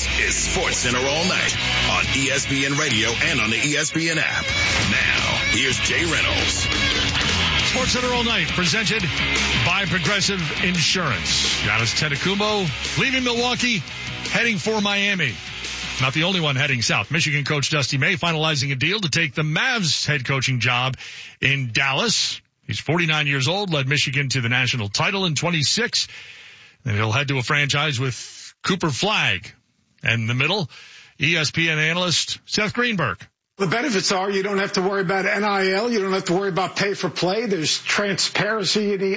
This is SportsCenter All Night on ESPN Radio and on the ESPN app. Now, here's Jay Reynolds. SportsCenter All Night, presented by Progressive Insurance. Giannis Antetokounmpo leaving Milwaukee, heading for Miami. Not the only one heading south. Michigan coach Dusty May finalizing a deal to take the Mavs head coaching job in Dallas. He's 49 years old, led Michigan to the national title in 26. Then he'll head to a franchise with Cooper Flagg. And in the middle, ESPN analyst Seth Greenberg. The benefits are you don't have to worry about NIL. You don't have to worry about pay for play. There's transparency in the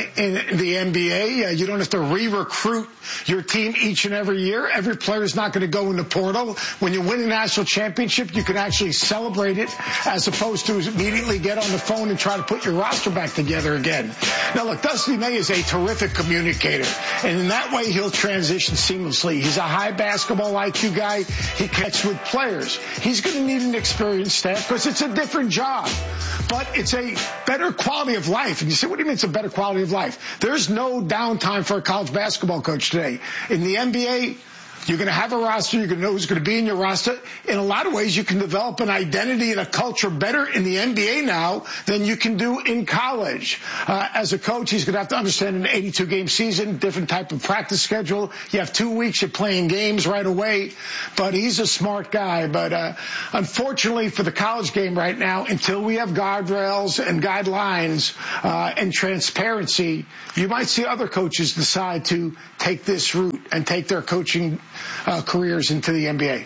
NBA. You don't have to re-recruit your team each and every year. Every player is not going to go in the portal. When you win a national championship, you can actually celebrate it as opposed to immediately get on the phone and try to put your roster back together again. Now, look, Dusty May is a terrific communicator, and in that way, he'll transition seamlessly. He's a high basketball IQ guy. He connects with players. He's going to need an experienced staff because it's a different job, but it's a better quality of life. And you say, what do you mean it's a better quality of life? There's no downtime for a college basketball coach today. In the NBA, you're going to have a roster. You're going to know who's going to be in your roster. In a lot of ways, you can develop an identity and a culture better in the NBA now than you can do in college. As a coach, he's going to have to understand an 82-game season, different type of practice schedule. You have 2 weeks. You're playing games right away. But he's a smart guy. But unfortunately for the college game right now, until we have guardrails and guidelines and transparency, you might see other coaches decide to take this route and take their coaching careers into the NBA.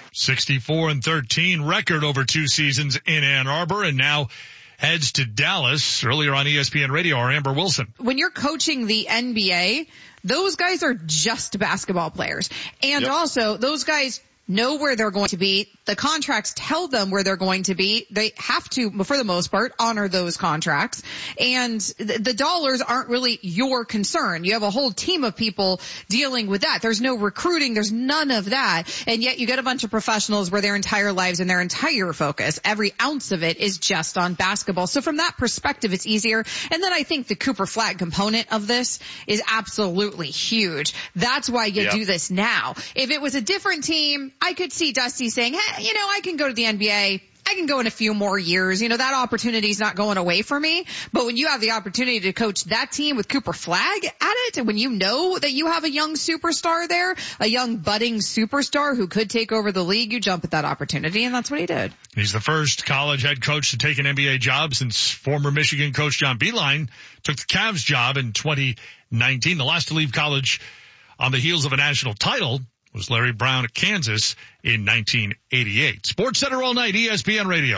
64-13 record over 2 seasons in Ann Arbor, and now heads to Dallas. Earlier on ESPN Radio, our Amber Wilson. When you're coaching the NBA, those guys are just basketball players. And also, those guys know where they're going to be. The contracts tell them where they're going to be. They have to, for the most part, honor those contracts. And the dollars aren't really your concern. You have a whole team of people dealing with that. There's no recruiting. There's none of that. And yet you get a bunch of professionals where their entire lives and their entire focus, every ounce of it, is just on basketball. So from that perspective, it's easier. And then I think the Cooper Flagg component of this is absolutely huge. That's why you do this now. If it was a different team, I could see Dusty saying, hey, I can go to the NBA. I can go in a few more years. That opportunity is not going away for me. But when you have the opportunity to coach that team with Cooper Flagg at it, and when you know that you have a young superstar there, a young budding superstar who could take over the league, you jump at that opportunity, and that's what he did. He's the first college head coach to take an NBA job since former Michigan coach John Beilein took the Cavs job in 2019. The last to leave college on the heels of a national title was Larry Brown at Kansas in 1988. SportsCenter All Night, ESPN Radio.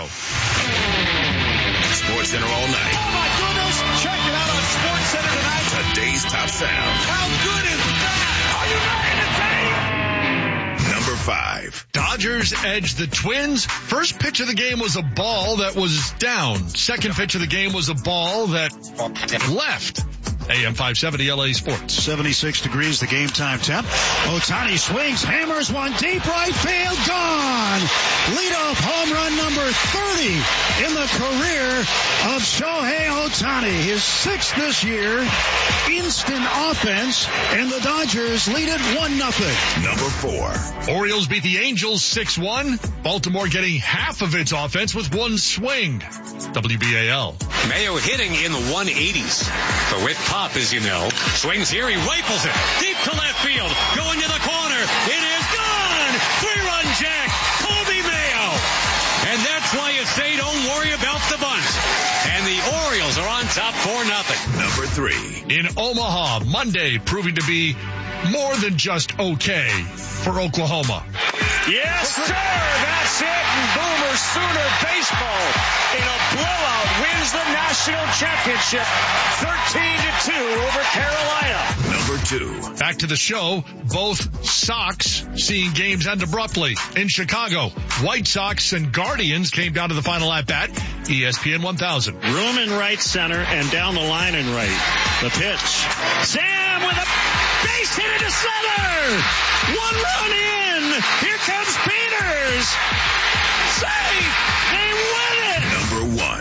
SportsCenter All Night. Oh, my goodness. Check it out on SportsCenter tonight. Today's top sound. How good is that? Are you ready to take? Number 5. Dodgers edged the Twins. First pitch of the game was a ball that was down. Second pitch of the game was a ball that left. AM 570 LA Sports. 76 degrees, the game time temp. Ohtani swings, hammers one deep right field, gone. Leadoff home run number 30 in the career of Shohei Ohtani. His 6th this year. Instant offense, and the Dodgers lead it 1-0. Number 4. Orioles beat the Angels 6-1. Baltimore getting half of its offense with one swing. WBAL. Mayo hitting in the 180s. The whip pop, as you know. Swings here, he rifles it. Deep to left field. Going to the corner. It is gone! 3-run jack. Kobe Mayo. And that's why you say don't worry about the bunt. And the Orioles are on top 4-0. Number 3. In Omaha, Monday proving to be more than just okay for Oklahoma. Yes, sir. That's it. And Boomer Sooner baseball in a blowout wins the national championship 13-2 over Carolina. Number 2. Back to the show. Both Sox seeing games end abruptly. In Chicago, White Sox and Guardians came down to the final at-bat. ESPN 1000. Room in right center and down the line in right. The pitch. Sam with a base hit into center. 1 run in. Here comes Peters. Safe. They win it. Number 1. The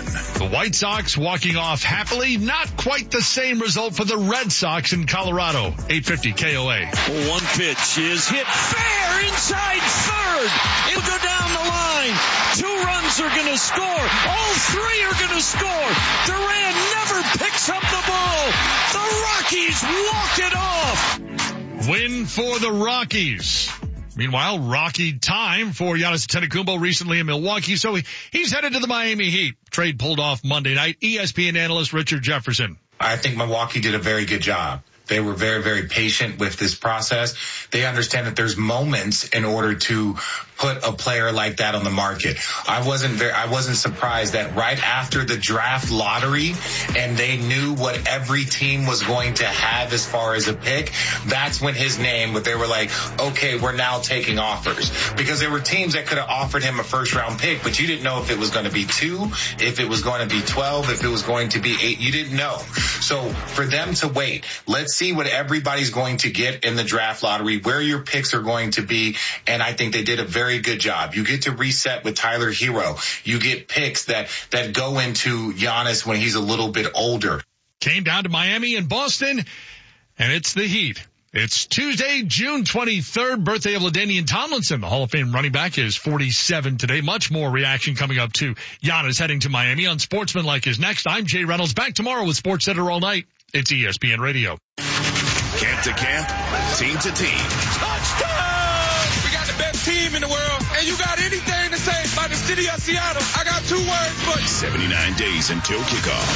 White Sox walking off happily. Not quite the same result for the Red Sox in Colorado. 850 KOA. One pitch is hit fair inside third. It'll go down the line. 2 runs are going to score. All 3 are going to score. Duran never picks up the ball. The Rockies walk it off. Win for the Rockies. Meanwhile, rocky time for Giannis Antetokounmpo recently in Milwaukee, so he's headed to the Miami Heat. Trade pulled off Monday night. ESPN analyst Richard Jefferson. I think Milwaukee did a very good job. They were very, very patient with this process. They understand that there's moments in order to put a player like that on the market. I wasn't surprised that right after the draft lottery and they knew what every team was going to have as far as a pick, that's when his name, but they were like, okay, we're now taking offers. Because there were teams that could have offered him a first round pick, but you didn't know if it was going to be 2, if it was going to be 12, if it was going to be 8. You didn't know. So for them to wait, let's see what everybody's going to get in the draft lottery, where your picks are going to be. And I think they did a very good job. You get to reset with Tyler Hero. You get picks that go into Giannis when he's a little bit older. Came down to Miami and Boston, and it's the Heat. It's Tuesday, June 23rd, birthday of LaDainian Tomlinson. The Hall of Fame running back is 47 today. Much more reaction coming up to Giannis heading to Miami on Sportsmanlike is next. I'm Jay Reynolds, back tomorrow with SportsCenter All Night. It's ESPN Radio. Camp to camp, team to team. Touchdown! We got the best team in the world, and you got anything to say about the city of Seattle, I got 2 words for you. 79 days until kickoff.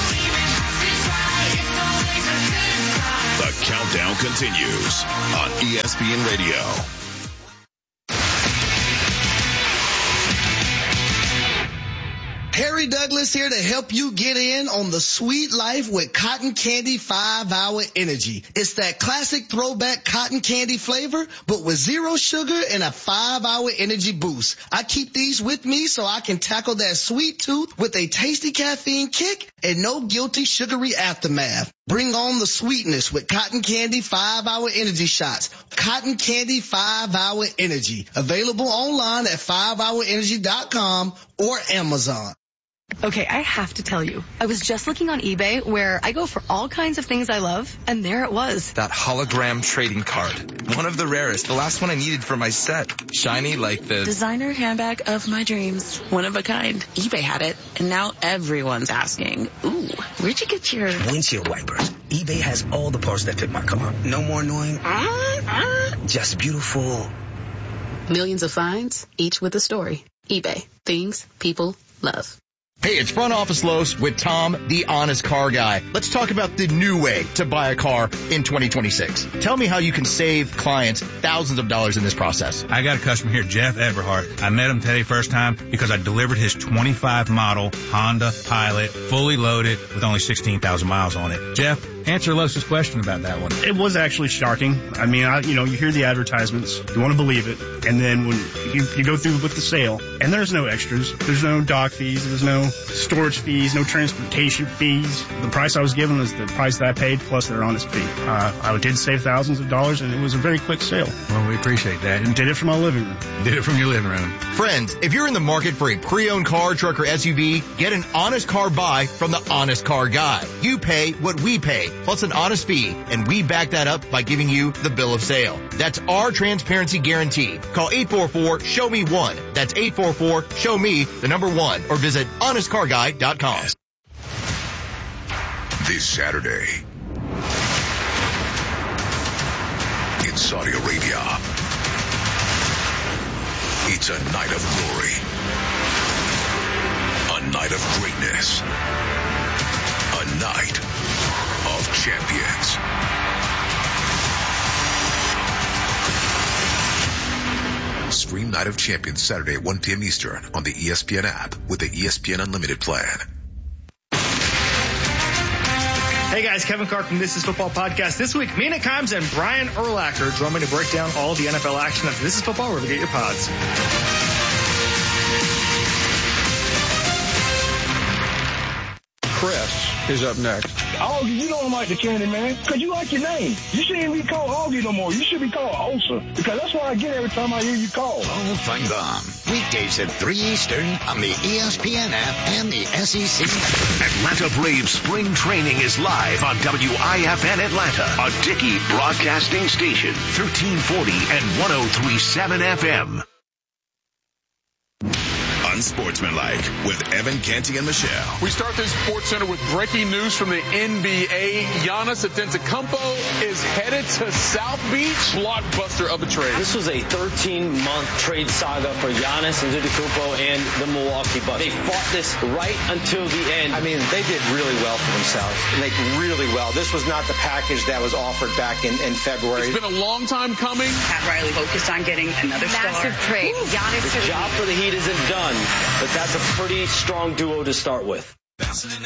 The countdown continues on ESPN Radio. Harry Douglas here to help you get in on the sweet life with Cotton Candy 5-Hour Energy. It's that classic throwback cotton candy flavor, but with 0 sugar and a 5-hour energy boost. I keep these with me so I can tackle that sweet tooth with a tasty caffeine kick and no guilty sugary aftermath. Bring on the sweetness with Cotton Candy 5-Hour Energy Shots. Cotton Candy 5-Hour Energy. Available online at 5hourenergy.com or Amazon. Okay, I have to tell you, I was just looking on eBay where I go for all kinds of things I love, and there it was. That hologram trading card. One of the rarest. The last one I needed for my set. Shiny like the designer handbag of my dreams. One of a kind. eBay had it, and now everyone's asking, ooh, where'd you get your windshield wipers? eBay has all the parts that fit my car. No more annoying, just beautiful. Millions of finds, each with a story. eBay. Things people love. Hey, it's Front Office Lowe's with Tom, the honest car guy. Let's talk about the new way to buy a car in 2026. Tell me how you can save clients thousands of dollars in this process. I got a customer here, Jeff Everhart. I met him today first time because I delivered his 25 model Honda Pilot, fully loaded with only 16,000 miles on it. Jeff, answer Lois's question about that one. It was actually shocking. I mean, you hear the advertisements, you want to believe it, and then when you go through with the sale, and there's no extras, there's no dock fees, there's no storage fees, no transportation fees. The price I was given was the price that I paid plus their honest fee. I did save thousands of dollars, and it was a very quick sale. Well, we appreciate that. And did it from my living room. Did it from your living room. Friends, if you're in the market for a pre-owned car, truck, or SUV, get an honest car buy from the Honest Car Guy. You pay what we pay, plus an honest fee, and we back that up by giving you the bill of sale. That's our transparency guarantee. Call 844-SHOW-ME-1. That's 844-SHOW-ME-1, or visit honestcarguy.com. This Saturday in Saudi Arabia, it's a night of glory, a night of greatness, a night of champions. Stream Night of Champions Saturday at 1 p.m. Eastern on the ESPN app with the ESPN Unlimited plan. Hey guys, Kevin Clark from This Is Football Podcast. This week, Mina Kimes and Brian Urlacher join me to break down all the NFL action after This Is Football, wherever you get your pods. Chris is up next. Augie, you don't like the candy, man, because you like your name. You shouldn't be called Augie no more. You should be called Osa, because that's what I get every time I hear you call. Paul Feinbaum, weekdays at 3 Eastern on the ESPN app and the SEC. Atlanta Braves spring training is live on WIFN Atlanta, a Dickey broadcasting station, 1340 and 103.7 FM. Unsportsmanlike with Evan Canty and Michelle. We start this Sports Center with breaking news from the NBA. Giannis Antetokounmpo is headed to South Beach. Blockbuster of a trade. This was a 13-month trade saga for Giannis Antetokounmpo and the Milwaukee Bucks. They fought this right until the end. I mean, they did really well for themselves. Like, really well. This was not the package that was offered back in February. It's been a long time coming. Pat Riley focused on getting another massive star. trade. Giannis, the job for the Heat isn't done, but that's a pretty strong duo to start with. Bouncing in